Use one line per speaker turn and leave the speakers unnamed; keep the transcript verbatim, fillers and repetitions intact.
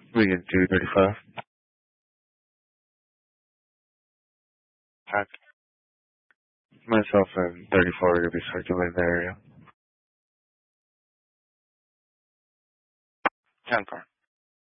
We can do thirty-five. Pack. Myself and thirty-four are going to be circulating the area. ten car.